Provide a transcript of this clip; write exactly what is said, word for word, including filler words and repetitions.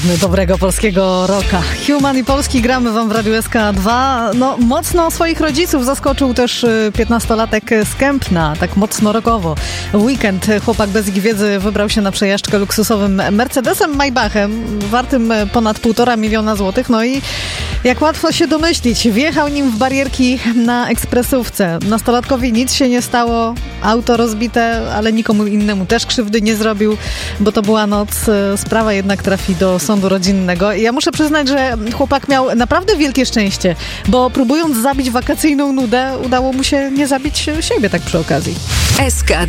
Dobrego polskiego rocka. Human i Polski gramy wam w Radiu S K dwa. No, mocno swoich rodziców zaskoczył też piętnastolatek z Kępna, tak mocno rockowo. Weekend chłopak bez ich wiedzy wybrał się na przejażdżkę luksusowym Mercedesem Maybachem, wartym ponad półtora miliona złotych. No i jak łatwo się domyślić, wjechał nim w barierki na ekspresówce. Nastolatkowi nic się nie stało, auto rozbite, ale nikomu innemu też krzywdy nie zrobił, bo to była noc. Sprawa jednak trafi do sądu rodzinnego. Ja muszę przyznać, że chłopak miał naprawdę wielkie szczęście, bo próbując zabić wakacyjną nudę, udało mu się nie zabić siebie tak przy okazji. S K